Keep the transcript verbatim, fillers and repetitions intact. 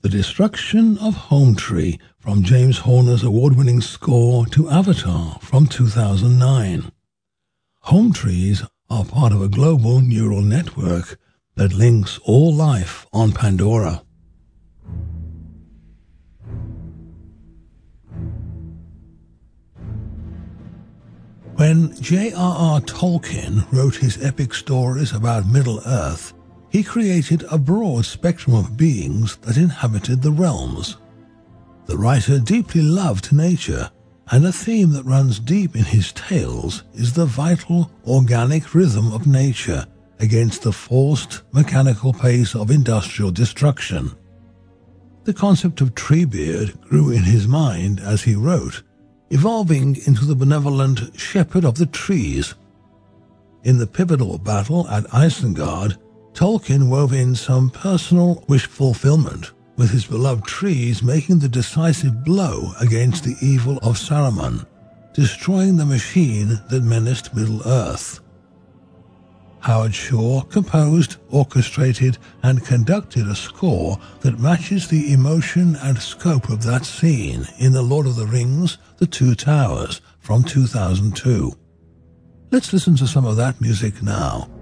The Destruction of Home Tree from James Horner's award-winning score to Avatar from two thousand nine. Home trees are part of a global neural network that links all life on Pandora. When J R R Tolkien wrote his epic stories about Middle-earth, he created a broad spectrum of beings that inhabited the realms. The writer deeply loved nature, and a theme that runs deep in his tales is the vital, organic rhythm of nature against the forced, mechanical pace of industrial destruction. The concept of Treebeard grew in his mind as he wrote, evolving into the benevolent shepherd of the trees. In the pivotal battle at Isengard, Tolkien wove in some personal wish fulfillment, with his beloved trees making the decisive blow against the evil of Saruman, destroying the machine that menaced Middle-earth. Howard Shore composed, orchestrated, and conducted a score that matches the emotion and scope of that scene in The Lord of the Rings: The Two Towers from two thousand two. Let's listen to some of that music now.